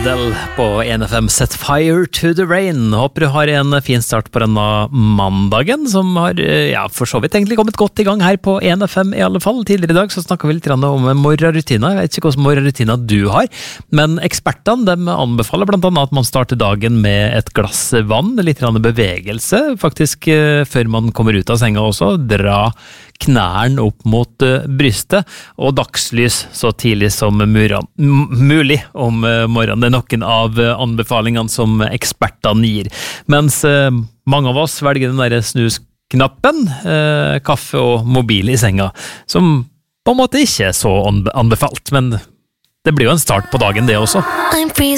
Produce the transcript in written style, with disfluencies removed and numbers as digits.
Adele på 1FM Set Fire to the Rain. Håper du har en fin start på denne mandagen, som har for så vidt egentlig kommet godt i gang her på 1FM i alle fall. Tidligere i dag så snakket vi litt om morgenrutiner. Jeg vet ikke hvordan morgenrutiner du har, men ekspertene de anbefaler blant annet at man starter dagen med et glass vann, litt bevegelse, faktisk før man kommer ut av senga også, dra knærne opp mot brystet, og dagslys så tidlig som mulig om morgenen. Det er noen av anbefalingene som ekspertene gir. Mens mange av oss velger den der snusknappen, kaffe og mobil i senga, som på en måte ikke er så anbefalt, men det blir jo en start på dagen det også.